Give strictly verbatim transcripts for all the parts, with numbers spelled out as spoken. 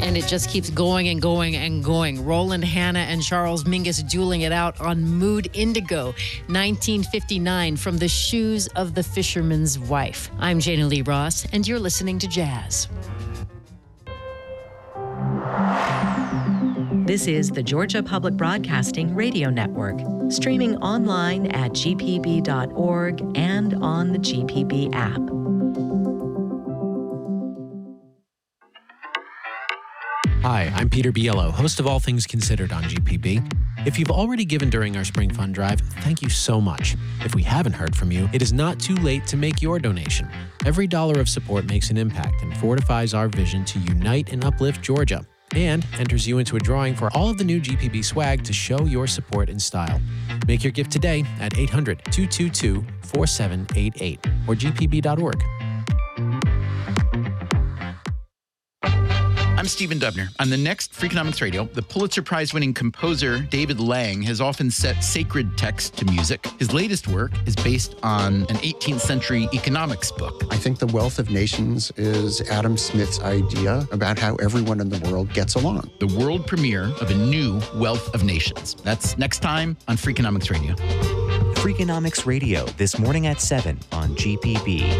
And it just keeps going and going and going. Roland Hanna and Charles Mingus dueling it out on Mood Indigo, nineteen fifty-nine, from The Shoes of the Fisherman's Wife. I'm Jana Lee Ross, and you're listening to Jazz. This is the Georgia Public Broadcasting Radio Network, streaming online at g p b dot org and on the G P B app. Hi, I'm Peter Biello, host of All Things Considered on G P B. If you've already given during our Spring Fund Drive, thank you so much. If we haven't heard from you, it is not too late to make your donation. Every dollar of support makes an impact and fortifies our vision to unite and uplift Georgia, and enters you into a drawing for all of the new G P B swag to show your support and style. Make your gift today at eight hundred, two two two, four seven eight eight or g p b dot org. I'm Stephen Dubner. On the next Freakonomics Radio, the Pulitzer Prize-winning composer David Lang has often set sacred text to music. His latest work is based on an eighteenth century economics book. I think The Wealth of Nations is Adam Smith's idea about how everyone in the world gets along. The world premiere of a new Wealth of Nations. That's next time on Freakonomics Radio. Freakonomics Radio, this morning at seven on G P B.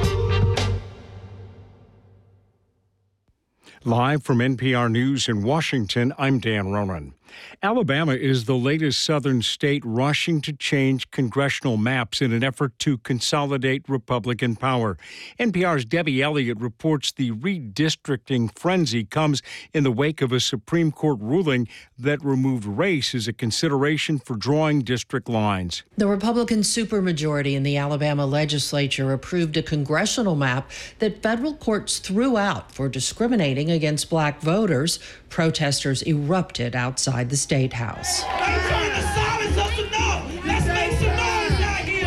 Live from N P R News in Washington, I'm Dan Ronan. Alabama is the latest southern state rushing to change congressional maps in an effort to consolidate Republican power. N P R's Debbie Elliott reports the redistricting frenzy comes in the wake of a Supreme Court ruling that removed race as a consideration for drawing district lines. The Republican supermajority in the Alabama legislature approved a congressional map that federal courts threw out for discriminating against black voters. Protesters erupted outside the State House. Are you trying to silence us or no? Let's make some noise out here.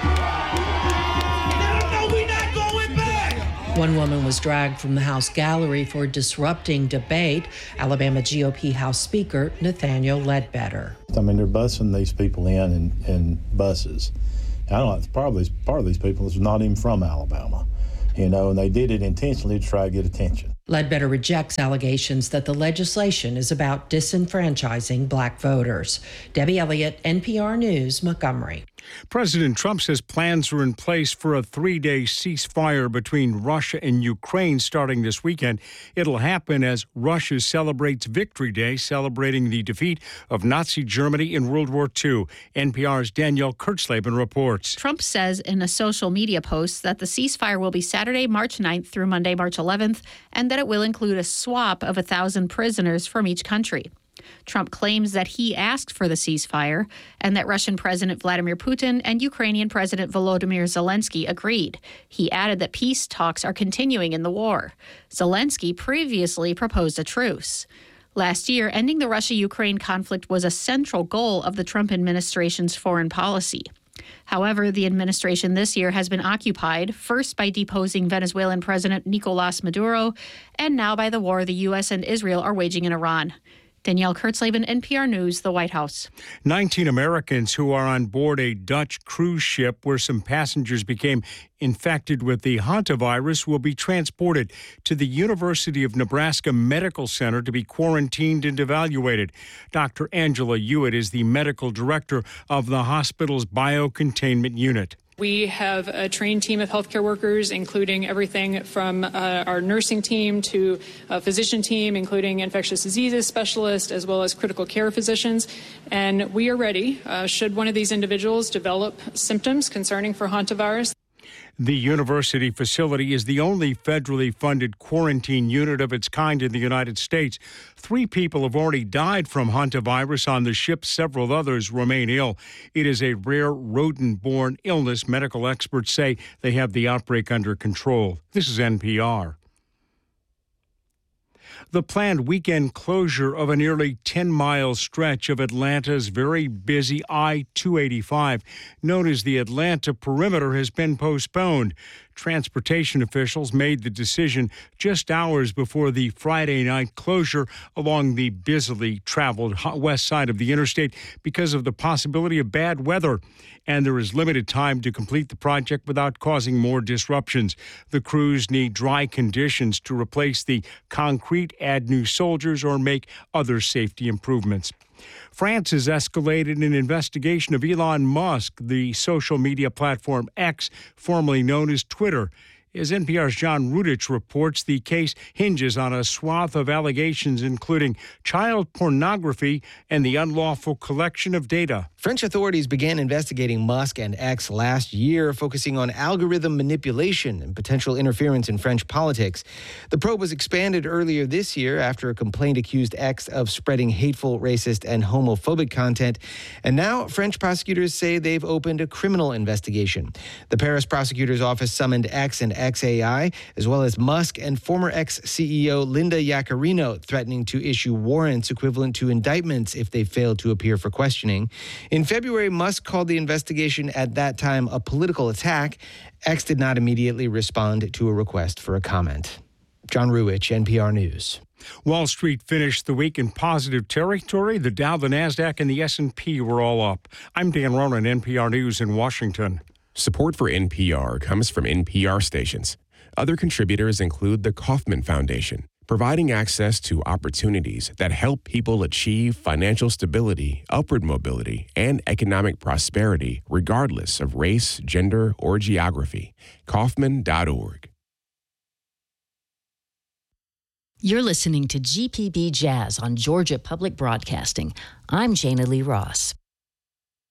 Let them know we're not going back. One woman was dragged from the House gallery for disrupting debate. Alabama G O P House Speaker Nathaniel Ledbetter. I mean, they're busing these people in in, in buses. I don't know, probably part of these people is not even from Alabama, you know, and they did it intentionally to try to get attention. Ledbetter rejects allegations that the legislation is about disenfranchising black voters. Debbie Elliott, N P R News, Montgomery. President Trump says plans are in place for a three-day ceasefire between Russia and Ukraine starting this weekend. It'll happen as Russia celebrates Victory Day, celebrating the defeat of Nazi Germany in World War Two. N P R's Danielle Kurtzleben reports. Trump says in a social media post that the ceasefire will be Saturday, March ninth through Monday, March eleventh, and that it will include a swap of one thousand prisoners from each country. Trump claims that he asked for the ceasefire and that Russian President Vladimir Putin and Ukrainian President Volodymyr Zelensky agreed. He added that peace talks are continuing in the war. Zelensky previously proposed a truce. Last year, ending the Russia-Ukraine conflict was a central goal of the Trump administration's foreign policy. However, the administration this year has been occupied, first by deposing Venezuelan President Nicolas Maduro, and now by the war the U S and Israel are waging in Iran. Danielle Kurtzleben, N P R News, the White House. nineteen Americans who are on board a Dutch cruise ship where some passengers became infected with the hantavirus will be transported to the University of Nebraska Medical Center to be quarantined and evaluated. Doctor Angela Hewitt is the medical director of the hospital's biocontainment unit. We have a trained team of healthcare workers, including everything from uh, our nursing team to a physician team, including infectious diseases specialists, as well as critical care physicians. And we are ready, uh, should one of these individuals develop symptoms concerning for hantavirus. The university facility is the only federally funded quarantine unit of its kind in the United States. Three people have already died from hantavirus on the ship. Several others remain ill. It is a rare rodent-borne illness. Medical experts say they have the outbreak under control. This is N P R. The planned weekend closure of a nearly ten-mile stretch of Atlanta's very busy I two eighty-five, known as the Atlanta Perimeter, has been postponed. Transportation officials made the decision just hours before the Friday night closure along the busily traveled west side of the interstate because of the possibility of bad weather. And there is limited time to complete the project without causing more disruptions. The crews need dry conditions to replace the concrete, add new soldiers, or make other safety improvements. France has escalated an investigation of Elon Musk, the social media platform X, formerly known as Twitter. As N P R's John Rudich reports, the case hinges on a swath of allegations, including child pornography and the unlawful collection of data. French authorities began investigating Musk and X last year, focusing on algorithm manipulation and potential interference in French politics. The probe was expanded earlier this year after a complaint accused X of spreading hateful, racist, and homophobic content. And now French prosecutors say they've opened a criminal investigation. The Paris prosecutor's office summoned X and X A I, as well as Musk and former X C E O Linda Yaccarino, threatening to issue warrants equivalent to indictments if they failed to appear for questioning. In February, Musk called the investigation at that time a political attack. X did not immediately respond to a request for a comment. John Ruwich, N P R News. Wall Street finished the week in positive territory. The Dow, the Nasdaq, and the S and P were all up. I'm Dan Ronan, N P R News in Washington. Support for N P R comes from N P R stations. Other contributors include the Kauffman Foundation, providing access to opportunities that help people achieve financial stability, upward mobility, and economic prosperity regardless of race, gender, or geography. Kauffman dot org. You're listening to G P B Jazz on Georgia Public Broadcasting. I'm Jana Lee Ross.